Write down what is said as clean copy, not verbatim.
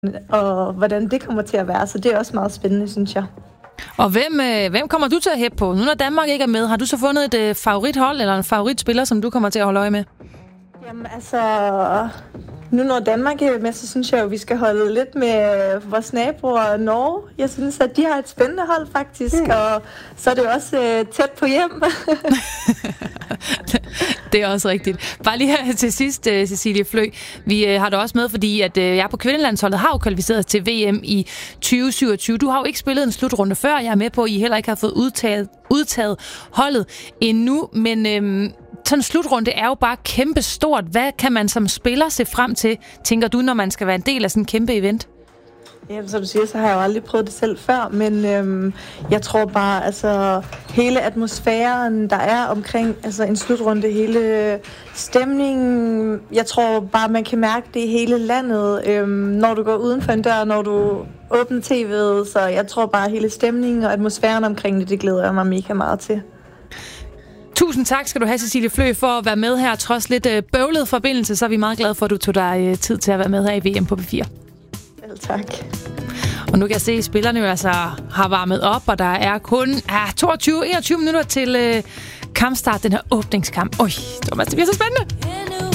og hvordan det kommer til at være. Så det er også meget spændende, synes jeg. Og hvem kommer du til at hæppe på? Nu når Danmark ikke er med, har du så fundet et favorithold eller en favoritspiller, som du kommer til at holde øje med? Jamen altså, nu når Danmark er med, så synes jeg jo, vi skal holde lidt med vores naboer Norge. Jeg synes, at de har et spændende hold faktisk, og så er det også tæt på hjem. Det er også rigtigt. Bare lige her til sidst, Cecilie Flø. Vi har dig også med, fordi at jeg på kvindelandsholdet har jo kvalificeret til VM i 2027. Du har jo ikke spillet en slutrunde før. Jeg er med på, at I heller ikke har fået udtaget holdet endnu, men sådan en slutrunde er jo bare kæmpe stort. Hvad kan man som spiller se frem til, tænker du, når man skal være en del af sådan en kæmpe event? Ja, som du siger, så har jeg jo aldrig prøvet det selv før, men jeg tror bare, altså hele atmosfæren, der er omkring altså en slutrunde, hele stemningen, jeg tror bare, man kan mærke det i hele landet, når du går uden for en dør, når du åbner tv'et, så jeg tror bare, hele stemningen og atmosfæren omkring det glæder jeg mig mega meget til. Tusind tak skal du have, Cecilie Flø, for at være med her. Trods lidt bøvlet forbindelse, så er vi meget glade for, at du tog dig tid til at være med her i VM på P4. Vel, tak. Og nu kan jeg se, at spillerne jo altså har varmet op, og der er kun 22-21 minutter til kampstart, den her åbningskamp. Det bliver så spændende!